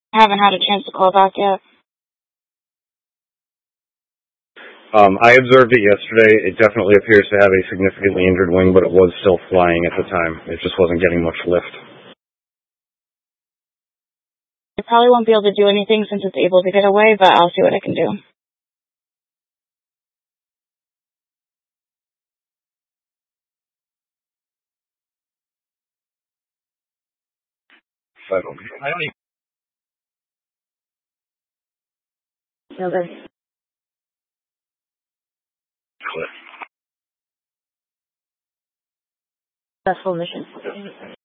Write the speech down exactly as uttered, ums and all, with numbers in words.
Haven't had a chance to call back yet. Um, I observed it yesterday. It definitely appears to have a significantly injured wing, but it was still flying at the time. It just wasn't getting much lift. I probably won't be able to do anything since it's able to get away, but I'll see what I can do. I don't, I don't even... Another Cliff. successful mission.